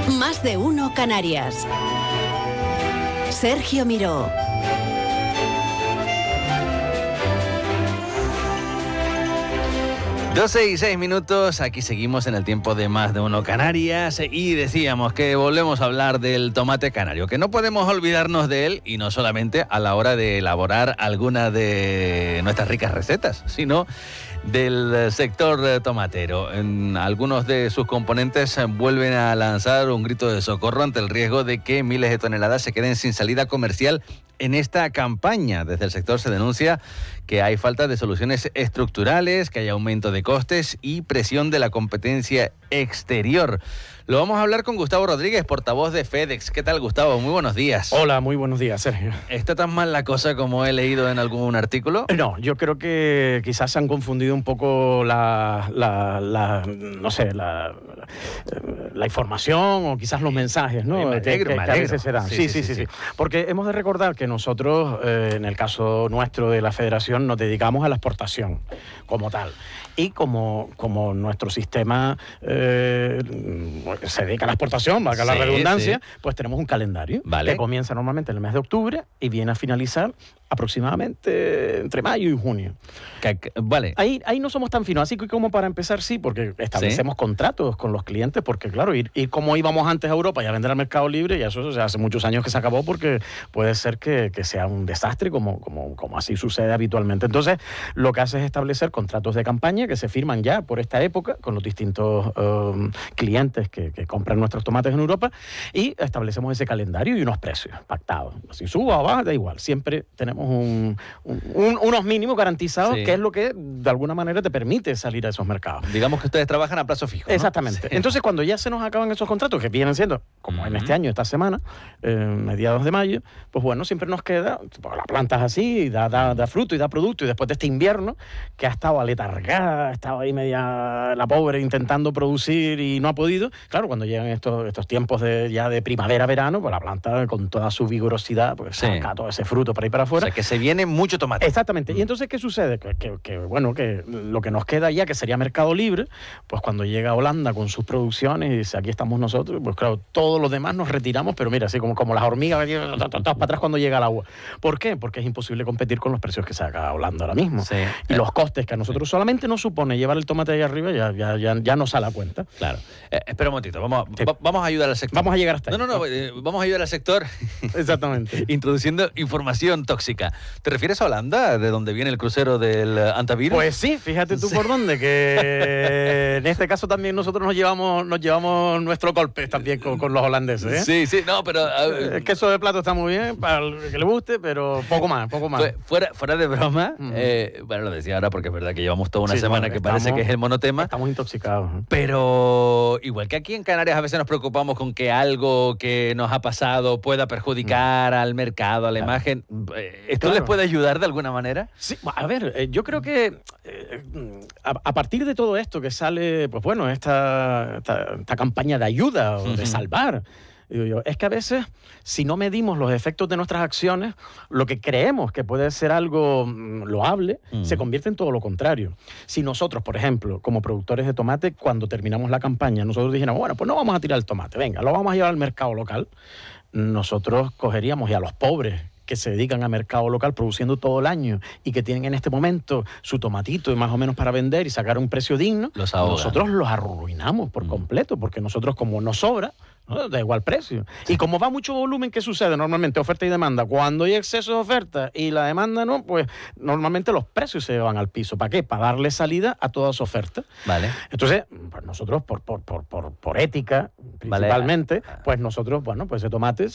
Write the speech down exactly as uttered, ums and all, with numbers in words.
Más de uno Canarias. Sergio Miró. doce y seis minutos, aquí seguimos en el tiempo de Más de Uno Canarias y decíamos que volvemos a hablar del tomate canario, que no podemos olvidarnos de él y no solamente a la hora de elaborar alguna de nuestras ricas recetas, sino del sector tomatero. En algunos de sus componentes vuelven a lanzar un grito de socorro ante el riesgo de que miles de toneladas se queden sin salida comercial en esta campaña. Desde el sector se denuncia que hay falta de soluciones estructurales, que hay aumento de costes y presión de la competencia exterior. Lo vamos a hablar con Gustavo Rodríguez, portavoz de FedEx. ¿Qué tal, Gustavo? Muy buenos días. Hola, muy buenos días, Sergio. ¿Está tan mal la cosa como he leído en algún artículo? No, yo creo que quizás se han confundido un poco la, la, la no sé, la, la información o quizás los mensajes, ¿no? Me alegro, que, me que, que a veces alegro. se dan. Sí, Sí sí, sí, sí, sí, sí, sí. sí. Porque hemos de recordar que nosotros, eh, en el caso nuestro de la Federación, nos dedicamos a la exportación como tal. Y como, como nuestro sistema eh, se dedica a la exportación, valga la Sí, redundancia, sí. pues tenemos un calendario Vale. que comienza normalmente en el mes de octubre y viene a finalizar aproximadamente entre mayo y junio. Que- que- vale. Ahí, ahí no somos tan finos, así que como para empezar sí, porque establecemos Sí. contratos con los clientes, porque claro, ir, ir como íbamos antes a Europa y a vender al mercado libre, y eso o sea, hace muchos años que se acabó, porque puede ser que, que sea un desastre como, como, como así sucede habitualmente. Entonces, lo que hace es establecer contratos de campaña que se firman ya por esta época con los distintos um, clientes que, que compran nuestros tomates en Europa, y establecemos ese calendario y unos precios pactados. Si suba o baja, da igual, siempre tenemos un, un, un- unos mínimos garantizados, Sí. que es lo que de alguna manera te permite salir a esos mercados. Digamos que ustedes trabajan a plazo fijo, ¿no? Exactamente. Sí. Entonces, cuando ya se nos acaban esos contratos, que vienen siendo, como en Ujú. este año, esta semana, eh, mediados de mayo, pues bueno, siempre nos queda, porque la planta es así, y da, da, da fruto y da producto, y después de este invierno, que ha estado aletargada, ha estado ahí media la pobre intentando producir y no ha podido, claro, cuando llegan estos, estos tiempos de, ya de primavera-verano, pues la planta con toda su vigorosidad, pues Sí. saca todo ese fruto para ir para O afuera. sea, que se viene mucho tomate. Exactamente. Y entonces, ¿qué sucede? Que, que- que, bueno, que lo que nos queda ya, que sería mercado libre, pues cuando llega Holanda con sus producciones y dice, aquí estamos nosotros, pues claro, todos los demás nos retiramos, pero mira, así como, como las hormigas, para atrás cuando llega el agua. ¿Por qué? Porque es imposible competir con los precios que saca Holanda ahora mismo. Sí. Y los costes que a nosotros solamente nos supone llevar el tomate ahí arriba, ya, ya, ya, ya nos sale a cuenta. Claro. Eh, espera un momentito, vamos, Sí. va- vamos a ayudar al sector. Vamos a llegar hasta ahí. No, no, no, eh, vamos a ayudar al sector Exactamente. introduciendo información tóxica. ¿Te refieres a Holanda, de donde viene el crucero del eh, antivirus? Pues sí, fíjate tú por dónde, que en este caso también nosotros nos llevamos, nos llevamos nuestro golpe también con, con los holandeses, ¿eh? Sí, sí, no, pero... a ver, El queso de plato está muy bien para el que le guste, pero poco más, poco más. Fue- fuera, fuera de broma, Ujú. eh, bueno, lo decía ahora porque es verdad que llevamos toda una Sí, semana bueno, que parece estamos- que es el monotema, Estamos intoxicados. ¿eh? pero igual que aquí en Canarias a veces nos preocupamos con que algo que nos ha pasado pueda perjudicar al mercado, a la Claro. imagen. eh, ¿Esto Claro. les puede ayudar de alguna manera? Sí, a ver, eh, yo creo que eh, a, a partir de todo esto que sale, pues bueno, esta, esta, esta campaña de ayuda o de Ujú. salvar, digo yo, es que a veces, si no medimos los efectos de nuestras acciones, lo que creemos que puede ser algo mm, loable, Ujú. se convierte en todo lo contrario. Si nosotros, por ejemplo, como productores de tomate, cuando terminamos la campaña, nosotros dijéramos, bueno, pues no vamos a tirar el tomate, venga, lo vamos a llevar al mercado local, nosotros cogeríamos y a los pobres que se dedican a mercado local produciendo todo el año y que tienen en este momento su tomatito y más o menos para vender y sacar un precio digno, Los ahogan. nosotros los arruinamos por Mm. completo, porque nosotros como nos sobra, ¿no? Da igual precio. Y como va mucho volumen, ¿qué sucede? Normalmente oferta y demanda. Cuando hay exceso de oferta y la demanda no, pues normalmente los precios se van al piso. ¿Para qué? Para darle salida a toda esa oferta. Vale. Entonces, pues nosotros por, por, por, por, por ética, Vale. principalmente, pues nosotros, bueno, pues ese tomate